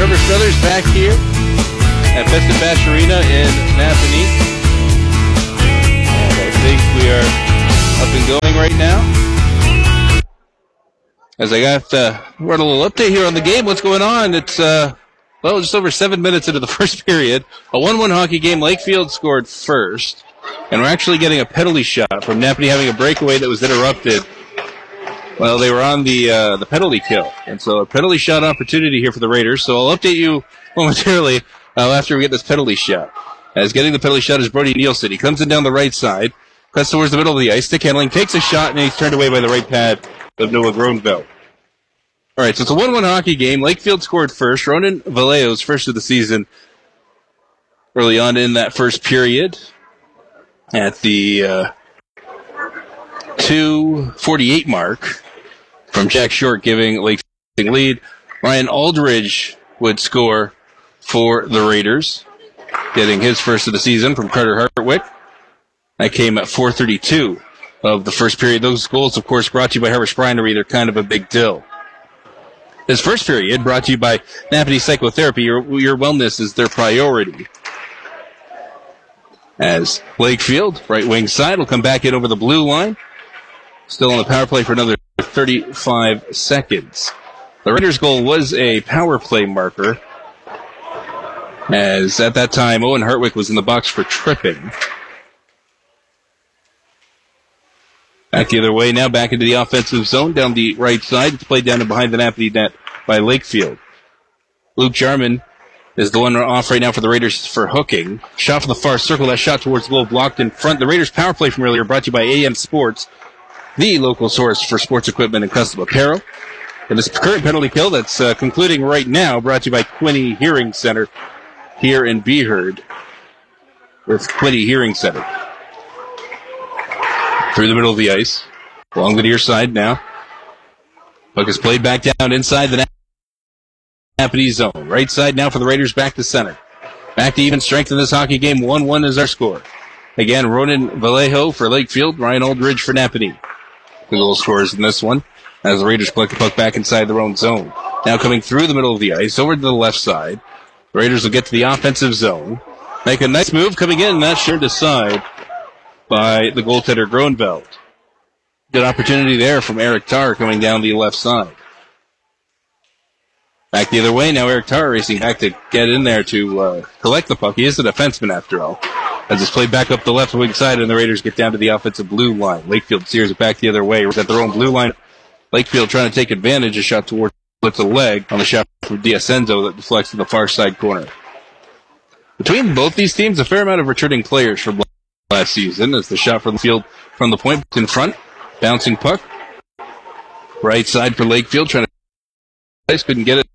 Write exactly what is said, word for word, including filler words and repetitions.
Everest Brothers back here at Festive Bash Arena in Napanee. And I think we are up and going right now. As I got to run a little update here on the game, what's going on? It's, uh, well, just over seven minutes into the first period. A one one hockey game. Lakefield scored first. And we're actually getting a penalty shot from Napanee having a breakaway that was interrupted. Well, they were on the uh, the penalty kill. And so a penalty shot opportunity here for the Raiders. So I'll update you momentarily uh, after we get this penalty shot. As getting the penalty shot is Brody Nielsen. He comes in down the right side, cuts towards the middle of the ice. Stick handling, takes a shot, and he's turned away by the right pad of Noah Gronveld. All right, so it's a one one hockey game. Lakefield scored first. Ronan Vallejo's first of the season early on in that first period at the uh, two forty-eight mark from Jack Short, giving Lakefield the lead. Ryan Aldridge would score for the Raiders, getting his first of the season from Carter Hartwick. That came at four thirty-two of the first period. Those goals, of course, brought to you by Harvest Brinery. They're kind of a big deal. This first period brought to you by Napanee Psychotherapy. Your, your wellness is their priority. As Lakefield, right wing side, will come back in over the blue line. Still on the power play for another thirty-five seconds. The Raiders' goal was a power play marker, as at that time Owen Hartwick was in the box for tripping. Back the other way now, back into the offensive zone, down the right side. It's played down and behind the Napanee net by Lakefield. Luke Jarman is the one off right now for the Raiders for hooking. Shot from the far circle, that shot towards the goal blocked in front. The Raiders' power play from earlier brought to you by A M Sports, the local source for sports equipment and custom apparel. And this current penalty kill that's uh, concluding right now brought to you by Quinney Hearing Center here in Beeherd with Quinney Hearing Center. Through the middle of the ice, along the near side now. Puck is played back down inside the Napanee zone. Right side now for the Raiders, back to center. Back to even strength in this hockey game. one one is our score. Again, Ronan Vallejo for Lakefield, Ryan Aldridge for Napanee. The goal scorers in this one as the Raiders collect the puck back inside their own zone. Now coming through the middle of the ice, over to the left side. The Raiders will get to the offensive zone. Make a nice move coming in, that's turned aside by the goaltender Gronveld. Good opportunity there from Eric Tarr coming down the left side. Back the other way, now Eric Tarr racing back to get in there to uh, collect the puck. He is a defenseman after all. As it's played back up the left wing side and the Raiders get down to the offensive blue line. Lakefield steers it back the other way. We're at their own blue line. Lakefield trying to take advantage. A shot towards the leg on the shot from Diacenzo that deflects to the far side corner. Between both these teams, a fair amount of returning players from last season as the shot from the field from the point in front. Bouncing puck. Right side for Lakefield trying to couldn't get it